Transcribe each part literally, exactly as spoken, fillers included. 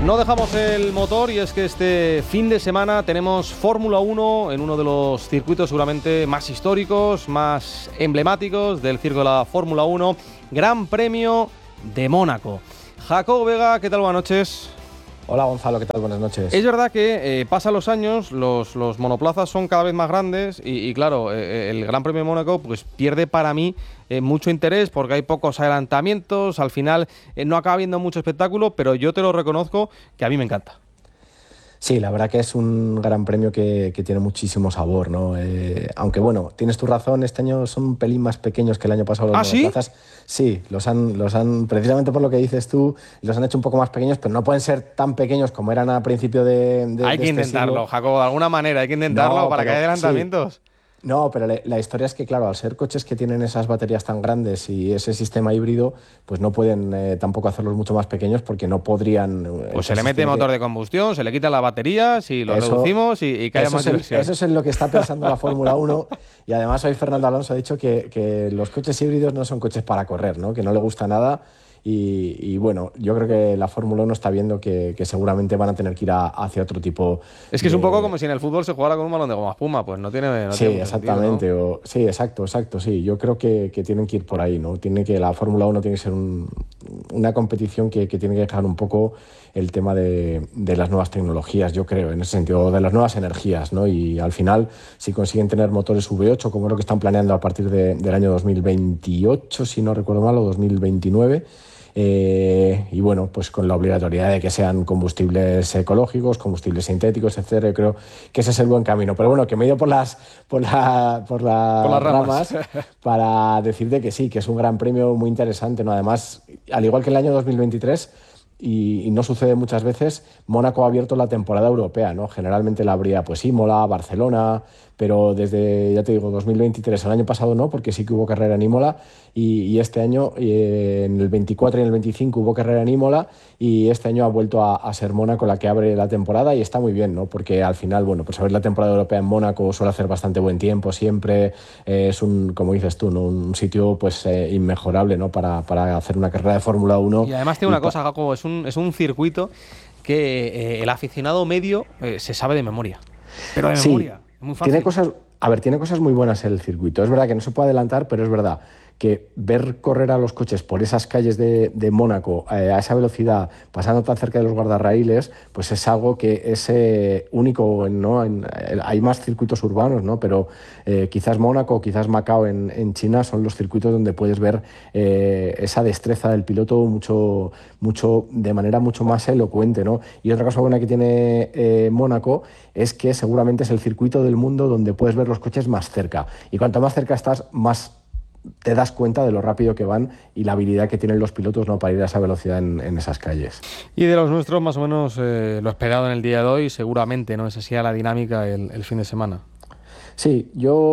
No dejamos el motor y es que este fin de semana tenemos Fórmula uno en uno de los circuitos seguramente más históricos, más emblemáticos del circo de la Fórmula uno, Gran Premio de Mónaco. Jacobo Vega, ¿qué tal? Buenas noches. Hola Gonzalo, ¿qué tal? Buenas noches. Es verdad que eh, pasan los años, los, los monoplazas son cada vez más grandes y, y claro, eh, el Gran Premio de Mónaco pues pierde para mí eh, mucho interés porque hay pocos adelantamientos, al final eh, no acaba habiendo mucho espectáculo, pero yo te lo reconozco que a mí me encanta. Sí, la verdad que es un gran premio que, que tiene muchísimo sabor, ¿no? Eh, aunque bueno, tienes tu razón, este año son un pelín más pequeños que el año pasado los ¿Ah, monoplazas. sí? Sí, los han, los han, precisamente por lo que dices tú, los han hecho un poco más pequeños, pero no pueden ser tan pequeños como eran a principio de, de Hay de que este intentarlo, siglo. Jacobo, de alguna manera hay que intentarlo No, para pero que haya sí. adelantamientos. No, pero la, la historia es que, claro, al ser coches que tienen esas baterías tan grandes y ese sistema híbrido, pues no pueden eh, tampoco hacerlos mucho más pequeños porque no podrían... eh, Pues se le mete motor de combustión, se le quita la batería, si lo Eso- reducimos y, y que haya Eso más es, el- diversión. eso es en lo que está pensando la Fórmula uno y además hoy Fernando Alonso ha dicho que, que los coches híbridos no son coches para correr, ¿no? Que no le gusta nada y, y bueno, yo creo que la Fórmula uno está viendo que, que seguramente van a tener que ir a- hacia otro tipo Es que es de... un poco como si en el fútbol se jugara con un balón de goma espuma, pues no tiene, no Sí, tiene mucho exactamente. sentido, ¿no? O, sí, exacto, exacto. Sí, yo creo que, que tienen que ir por ahí, ¿no? Tiene que la Fórmula uno tiene que ser un- una competición que, que tiene que dejar un poco el tema de, de las nuevas tecnologías, yo creo, en ese sentido, de las nuevas energías, ¿no? Y al final, si consiguen tener motores V ocho, como es lo que están planeando a partir de- del año dos mil veintiocho, si no recuerdo mal, o dos mil veintinueve. Eh, y bueno, pues con la obligatoriedad de que sean combustibles ecológicos, combustibles sintéticos, etcétera. Yo creo que ese es el buen camino. Pero bueno, que me he ido por las, por la, por las, Por las ramas. ramas para decirte que sí, que es un gran premio muy interesante, ¿no? Además, al igual que el año dos mil veintitrés, y, y no sucede muchas veces, Mónaco ha abierto la temporada europea, ¿no? Generalmente la abría pues Imola, Barcelona, pero desde, ya te digo, dos mil veintitrés, el año pasado no, porque sí que hubo carrera en Imola, y, y este año, eh, en el veinticuatro y en el veinticinco hubo carrera en Imola, y este año ha vuelto a, a ser Mónaco la que abre la temporada, y está muy bien, ¿no? Porque al final, bueno, pues abrir la temporada europea en Mónaco suele hacer bastante buen tiempo siempre, eh, es un, como dices tú, ¿no? Un sitio pues eh, inmejorable, ¿no? Para, para hacer una carrera de Fórmula uno. Y además tiene una y pa- cosa, Jacobo, es un, es un circuito que eh, el aficionado medio eh, se sabe de memoria. Pero de Sí, memoria, es muy fácil. tiene cosas, a ver, tiene cosas muy buenas el circuito. Es verdad que no se puede adelantar, pero es verdad que ver correr a los coches por esas calles de, de Mónaco eh, a esa velocidad, pasando tan cerca de los guardarraíles, pues es algo que es eh, único, ¿no? En, eh, hay más circuitos urbanos, ¿no? Pero eh, quizás Mónaco, quizás Macao en, en China son los circuitos donde puedes ver eh, esa destreza del piloto mucho, mucho, de manera mucho más elocuente, ¿no? Y otra cosa buena que tiene eh, Mónaco es que seguramente es el circuito del mundo donde puedes ver los coches más cerca. Y cuanto más cerca estás, más te das cuenta de lo rápido que van y la habilidad que tienen los pilotos, ¿no? Para ir a esa velocidad en, en esas calles. Y de los nuestros, más o menos eh, lo esperado en el día de hoy, seguramente, ¿no? Esa sea la dinámica el, el fin de semana. Sí,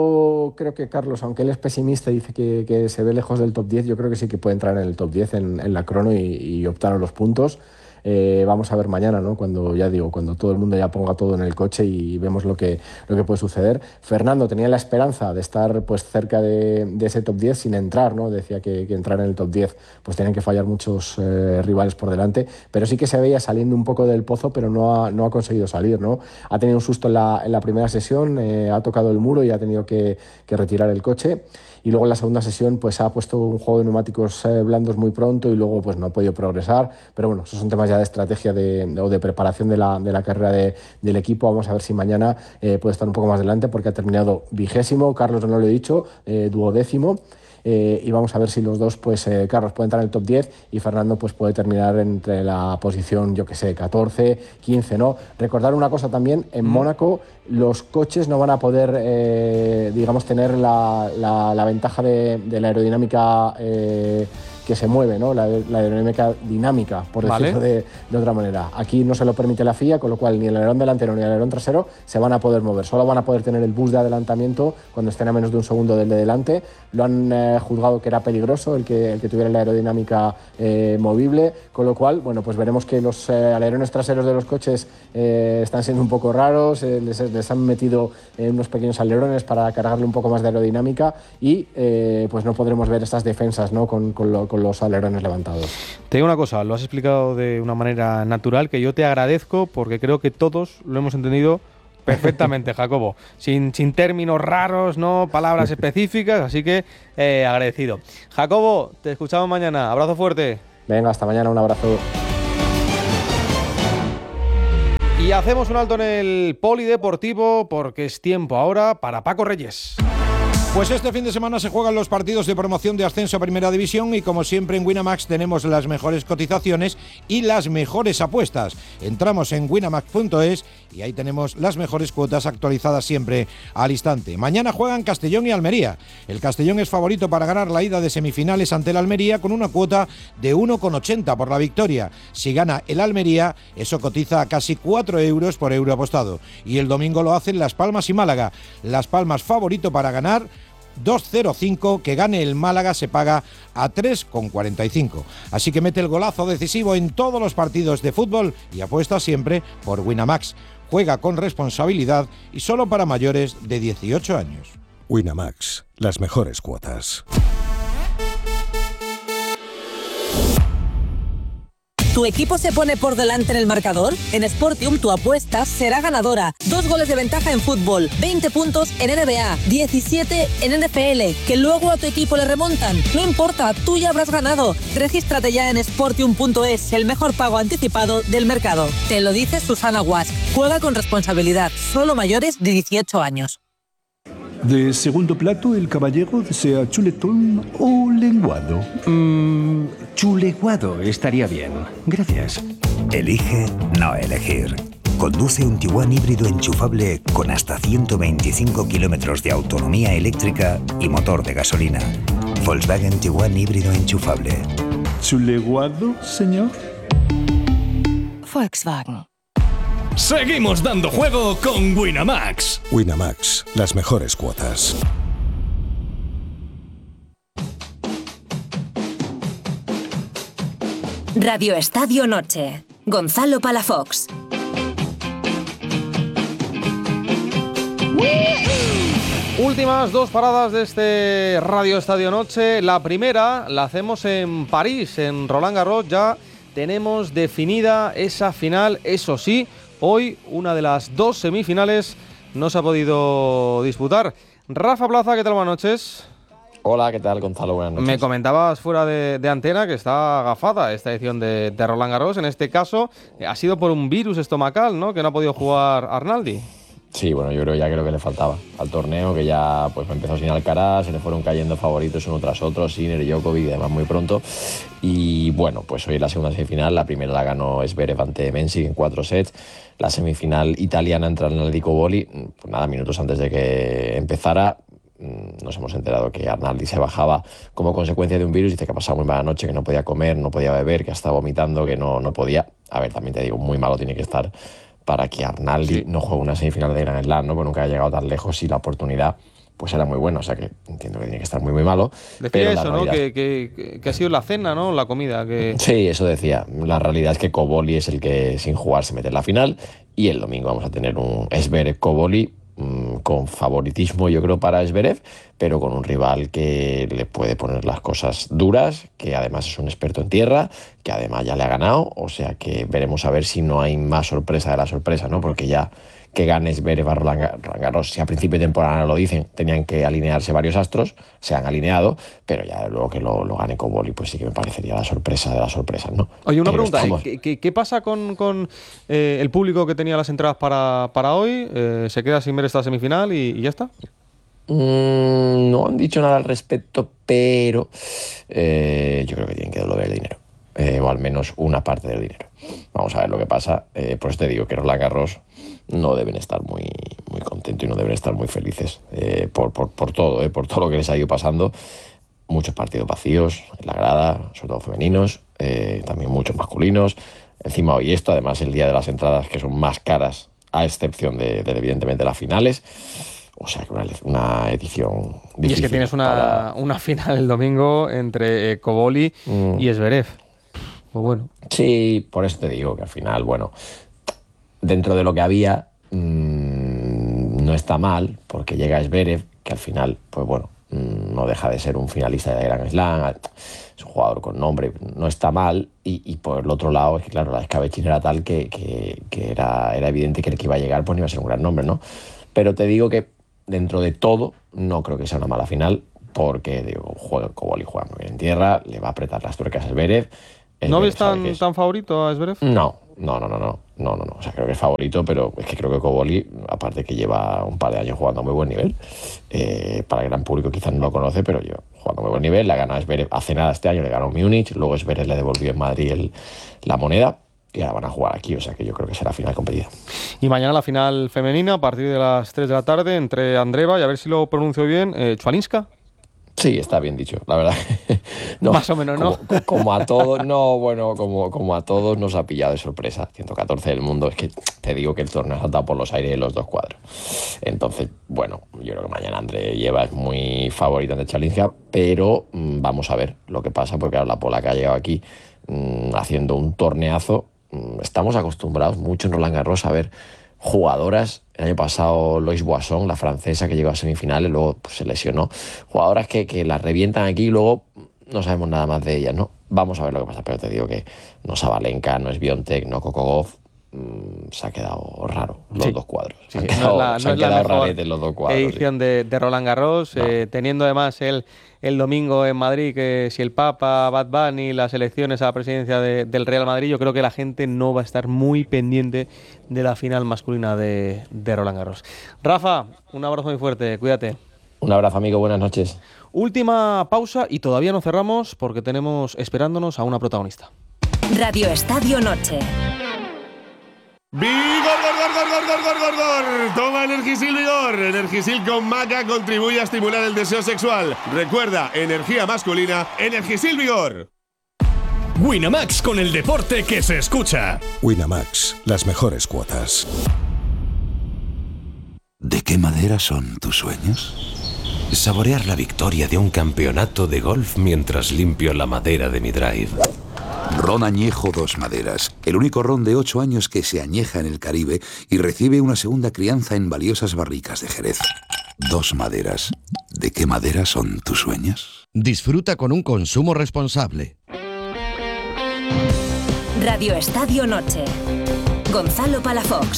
yo creo que Carlos, aunque él es pesimista y dice que, que se ve lejos del top diez, yo creo que sí que puede entrar en el top diez en, en la crono y, y optar a los puntos. Eh, vamos a ver mañana, ¿no? Cuando, ya digo, cuando todo el mundo ya ponga todo en el coche y vemos lo que, lo que puede suceder. Fernando tenía la esperanza de estar pues cerca de, de ese top diez sin entrar, ¿no? Decía que, que entrar en el top diez pues tenían que fallar muchos eh, rivales por delante, pero sí que se veía saliendo un poco del pozo, pero no ha, no ha conseguido salir, ¿no? Ha tenido un susto en la, en la primera sesión, eh, ha tocado el muro y ha tenido que, que retirar el coche. Y luego en la segunda sesión pues ha puesto un juego de neumáticos eh, blandos muy pronto y luego pues no ha podido progresar, pero bueno, esos son temas ya de estrategia de, o de preparación de la, de la carrera de, del equipo. Vamos a ver si mañana eh, puede estar un poco más adelante porque ha terminado vigésimo, Carlos no lo he dicho, eh, duodécimo. Eh, y vamos a ver si los dos, pues eh, Carlos puede entrar en el top diez y Fernando pues puede terminar entre la posición, yo que sé, catorce, quince, ¿no? Recordar una cosa también, en mm. Mónaco los coches no van a poder, eh, digamos, tener la, la, la ventaja de, de la aerodinámica eh, que se mueve, ¿no? La, la aerodinámica dinámica, por ¿Vale? decirlo de, de otra manera. Aquí no se lo permite la F I A, con lo cual ni el alerón delantero ni el alerón trasero se van a poder mover. Solo van a poder tener el boost de adelantamiento cuando estén a menos de un segundo del de delante. Lo han eh, juzgado que era peligroso el que, el que tuviera la aerodinámica eh, movible, con lo cual, bueno, pues veremos que los eh, alerones traseros de los coches eh, están siendo un poco raros, eh, les, les han metido eh, unos pequeños alerones para cargarle un poco más de aerodinámica y eh, pues no podremos ver estas defensas, ¿no? Con, con, lo, con los alerones levantados. Te digo una cosa, lo has explicado de una manera natural que yo te agradezco porque creo que todos lo hemos entendido perfectamente, Jacobo, sin, sin términos raros, no palabras específicas, así que eh, agradecido. Jacobo, te escuchamos mañana, abrazo fuerte. Venga, hasta mañana, un abrazo. Y hacemos un alto en el polideportivo porque es tiempo ahora para Paco Reyes. Pues este fin de semana se juegan los partidos de promoción de ascenso a Primera División y como siempre en Winamax tenemos las mejores cotizaciones y las mejores apuestas. Entramos en winamax punto es y ahí tenemos las mejores cuotas actualizadas siempre al instante. Mañana juegan Castellón y Almería. El Castellón es favorito para ganar la ida de semifinales ante el Almería con una cuota de uno coma ochenta por la victoria. Si gana el Almería, eso cotiza a casi cuatro euros por euro apostado. Y el domingo lo hacen Las Palmas y Málaga. Las Palmas favorito para ganar dos coma cero cinco, que gane el Málaga se paga a tres coma cuarenta y cinco. Así que mete el golazo decisivo en todos los partidos de fútbol y apuesta siempre por Winamax. Juega con responsabilidad y solo para mayores de dieciocho años. Winamax, las mejores cuotas. ¿Tu equipo se pone por delante en el marcador? En Sportium tu apuesta será ganadora. Dos goles de ventaja en fútbol, veinte puntos en N B A, diecisiete en N F L, que luego a tu equipo le remontan. No importa, tú ya habrás ganado. Regístrate ya en sportium punto es, el mejor pago anticipado del mercado. Te lo dice Susana Guas. Juega con responsabilidad, solo mayores de dieciocho años. De segundo plato, el caballero desea chuletón o lenguado. Mmm, chuleguado estaría bien. Gracias. Elige no elegir. Conduce un Tiguan híbrido enchufable con hasta ciento veinticinco kilómetros de autonomía eléctrica y motor de gasolina. Volkswagen Tiguan híbrido enchufable. ¿Chuleguado, señor? Volkswagen. Seguimos dando juego con Winamax. Winamax, las mejores cuotas. Radio Estadio Noche. Gonzalo Palafox. Últimas dos paradas de este Radio Estadio Noche. La primera la hacemos en París, en Roland Garros. Ya tenemos definida esa final, eso sí. Hoy una de las dos semifinales no se ha podido disputar. Rafa Plaza, ¿qué tal? Buenas noches. Hola, ¿qué tal, Gonzalo? Buenas noches. Me comentabas fuera de, de antena que está agafada esta edición de, de Roland Garros. En este caso eh, ha sido por un virus estomacal, ¿no?, que no ha podido jugar Arnaldi. Sí, bueno, yo creo ya creo que le faltaba al torneo, que ya pues empezó sin Alcaraz, se le fueron cayendo favoritos uno tras otro, Sinner, Djokovic y demás muy pronto. Y bueno, pues hoy la segunda semifinal, la primera la ganó Zverev ante Mensik en cuatro sets. La semifinal italiana entre Arnaldi y Cobolli, pues nada, minutos antes de que empezara, nos hemos enterado que Arnaldi se bajaba como consecuencia de un virus. Dice que ha pasado muy mala noche, que no podía comer, no podía beber, que estaba vomitando, que no, no podía. A ver, también te digo, muy malo tiene que estar para que Arnaldi sí. no juegue una semifinal de Grand Slam, ¿no? Porque nunca ha llegado tan lejos y la oportunidad pues era muy buena, o sea que entiendo que tiene que estar muy muy malo. Decía pero eso, ¿no? realidad... Que, que, que ha sido la cena, ¿no? La comida. Que... Sí, eso decía. La realidad es que Cobolli es el que sin jugar se mete en la final y el domingo vamos a tener un Zverev-Cobolli mmm, con favoritismo, yo creo, para Zverev, pero con un rival que le puede poner las cosas duras, que además es un experto en tierra, que además ya le ha ganado, o sea que veremos a ver si no hay más sorpresa de la sorpresa, ¿no? Porque ya que gane Zverev a Roland Garros, si a principio de temporada lo dicen, tenían que alinearse varios astros, se han alineado, pero ya luego que lo, lo gane Cobolli, pues sí que me parecería la sorpresa de las sorpresas, ¿no? Oye, una pero pregunta, estamos... ¿qué, qué, ¿qué pasa con, con eh, el público que tenía las entradas para, para hoy? Eh, ¿Se queda sin ver esta semifinal y, y ya está? Mm, no han dicho nada al respecto, pero eh, yo creo que tienen que devolver el dinero, eh, o al menos una parte del dinero. Vamos a ver lo que pasa. Eh, por eso te digo que Roland Garros no deben estar muy, muy contentos y no deben estar muy felices eh, por, por, por todo, eh, por todo lo que les ha ido pasando. Muchos partidos vacíos en la grada, sobre todo femeninos, eh, también muchos masculinos. Encima hoy esto, además el día de las entradas, que son más caras, a excepción de, de evidentemente las finales. O sea, que una, una edición difícil. Y es que tienes una, para... una final el domingo entre eh, Cobolli mm. y Zverev. Pues bueno. Sí, por eso te digo que al final, bueno, dentro de lo que había, mmm, no está mal, porque llega Zverev, que al final, pues bueno, no deja de ser un finalista de Grand Slam, es un jugador con nombre, no está mal, y, y por el otro lado es que claro, la escabechina era tal que, que, que era, era evidente que el que iba a llegar pues no iba a ser un gran nombre, ¿no? Pero te digo que dentro de todo no creo que sea una mala final, porque digo, juega Kobol y juega muy bien en tierra, le va a apretar las tuercas a Zverev. ¿No ves tan, es... tan favorito a Zverev? No, no, no, no, no, no, no, no. O sea, creo que es favorito, pero es que creo que Kobol, aparte que lleva un par de años jugando a muy buen nivel, eh, para el gran público quizás no lo conoce, pero yo jugando a muy buen nivel, la ganó Zverev hace nada este año, le ganó Múnich, luego Zverev le devolvió en Madrid el, la moneda, y ahora van a jugar aquí, o sea que yo creo que será final competida. Y mañana la final femenina a partir de las tres de la tarde entre Andreeva y a ver si lo pronuncio bien, eh, Chualinska. Sí, está bien dicho, la verdad. No, más o menos, ¿no? Como, como a todos, no, bueno, como, como a todos nos ha pillado de sorpresa. ciento catorce del mundo, es que te digo que el torneo ha saltado por los aires de los dos cuadros. Entonces, bueno, yo creo que mañana Andreeva es muy favorita de Chualinska, pero mmm, vamos a ver lo que pasa, porque ahora la polaca ha llegado aquí mmm, haciendo un torneazo. Mmm, estamos acostumbrados mucho en Roland Garros a ver jugadoras, el año pasado Lois Boisson, la francesa que llegó a semifinales, luego pues, se lesionó, jugadoras que, que las revientan aquí y luego no sabemos nada más de ellas, ¿no? Vamos a ver lo que pasa, pero te digo que no Sabalenka, no es Biontech, no Coco Gauff, mmm, se ha quedado raro los sí. dos cuadros. Se han sí, quedado, no es la, se no han es la quedado mejor raretes los dos cuadros. Edición sí. de, de Roland Garros, no. eh, teniendo además el, el domingo en Madrid que si el Papa, Bad Bunny, las elecciones a la presidencia de, del Real Madrid, yo creo que la gente no va a estar muy pendiente de la final masculina de, de Roland Garros. Rafa, un abrazo muy fuerte, cuídate. Un abrazo, amigo, buenas noches. Última pausa y todavía no cerramos porque tenemos esperándonos a una protagonista. Radio Estadio Noche. ¡Vigor, gor, gor, gor, gor, gor, gor, gor! Toma Energisil Vigor. Energisil con maca contribuye a estimular el deseo sexual. Recuerda, energía masculina, Energisil Vigor. Winamax, con el deporte que se escucha. Winamax, las mejores cuotas. ¿De qué madera son tus sueños? Saborear la victoria de un campeonato de golf mientras limpio la madera de mi drive. Ron Añejo Dos Maderas, el único ron de ocho años que se añeja en el Caribe y recibe una segunda crianza en valiosas barricas de Jerez. Dos Maderas. ¿De qué madera son tus sueños? Disfruta con un consumo responsable. Radio Estadio Noche. Gonzalo Palafox.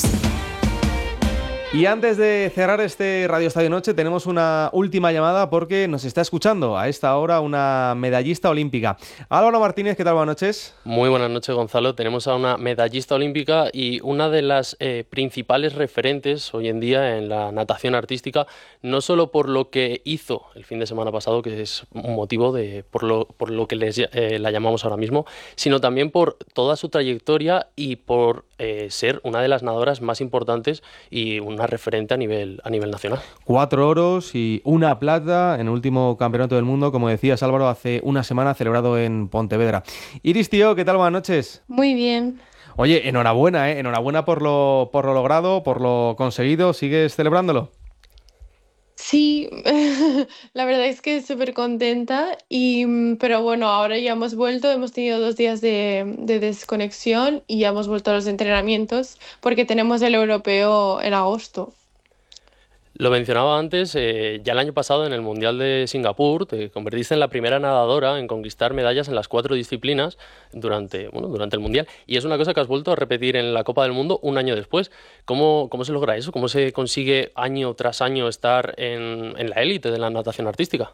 Y antes de cerrar este Radio Estadio Noche tenemos una última llamada porque nos está escuchando a esta hora una medallista olímpica. Álvaro Martínez, ¿qué tal? Buenas noches. Muy buenas noches, Gonzalo. Tenemos a una medallista olímpica y una de las eh, principales referentes hoy en día en la natación artística, no solo por lo que hizo el fin de semana pasado, que es un motivo de por lo, por lo que les, eh, la llamamos ahora mismo, sino también por toda su trayectoria y por eh, ser una de las nadadoras más importantes y una referente a nivel, a nivel nacional. Cuatro oros y una plata en el último campeonato del mundo, como decías, Álvaro, hace una semana celebrado en Pontevedra. Iris, tío, ¿qué tal? Buenas noches. Muy bien. Oye, enhorabuena, ¿eh? Enhorabuena por lo, por lo logrado, por lo conseguido. ¿Sigues celebrándolo? Sí, la verdad es que súper contenta, y, pero bueno, ahora ya hemos vuelto, hemos tenido dos días de, de desconexión y ya hemos vuelto a los entrenamientos porque tenemos el europeo en agosto. Lo mencionaba antes, eh, ya el año pasado en el Mundial de Singapur te convertiste en la primera nadadora en conquistar medallas en las cuatro disciplinas durante, bueno, durante el Mundial, y es una cosa que has vuelto a repetir en la Copa del Mundo un año después. ¿Cómo, cómo se logra eso? ¿Cómo se consigue año tras año estar en, en la élite de la natación artística?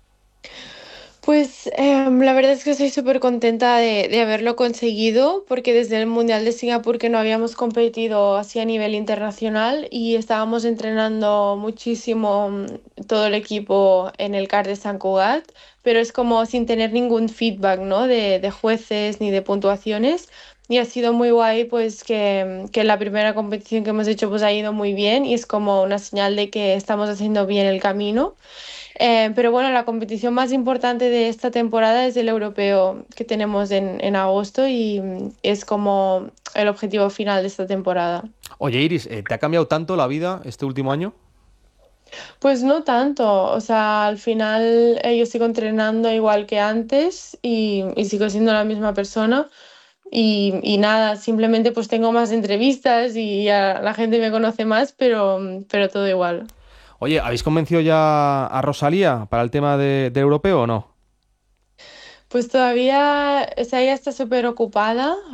Pues eh, la verdad es que estoy súper contenta de, de haberlo conseguido, porque desde el Mundial de Singapur que no habíamos competido así a nivel internacional y estábamos entrenando muchísimo todo el equipo en el C A R de Sant Cugat, pero es como sin tener ningún feedback, ¿no? de, de jueces ni de puntuaciones, y ha sido muy guay pues que, que la primera competición que hemos hecho pues ha ido muy bien y es como una señal de que estamos haciendo bien el camino. Eh, pero bueno, la competición más importante de esta temporada es el europeo que tenemos en, en agosto y es como el objetivo final de esta temporada. Oye, Iris, ¿te ha cambiado tanto la vida este último año? Pues no tanto, o sea, al final eh, yo sigo entrenando igual que antes y, y sigo siendo la misma persona. Y, y nada, simplemente pues tengo más entrevistas y ya la gente me conoce más, pero, pero todo igual. Oye, ¿habéis convencido ya a Rosalía para el tema de, del europeo o no? Pues todavía, o sea, ella está súper ocupada.